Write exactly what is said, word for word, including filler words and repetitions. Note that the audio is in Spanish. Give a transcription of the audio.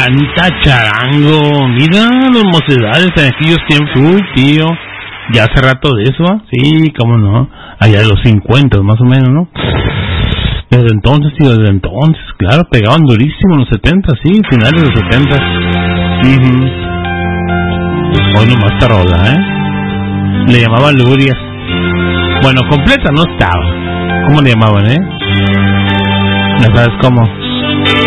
canta charango. Mira, los mocedades en aquellos tiempos. Uy, tío, ya hace rato de eso, ¿eh? Sí, cómo no. Allá de los cincuenta, más o menos, ¿no? Desde entonces, tío, desde entonces, claro, pegaban durísimo en los setenta, sí, finales de los setenta. Uh-huh. Hoy nomás esta rola, ¿eh? Le llamaban Lurias. Bueno, completa no estaba. ¿Cómo le llamaban, eh? ¿No sabes cómo?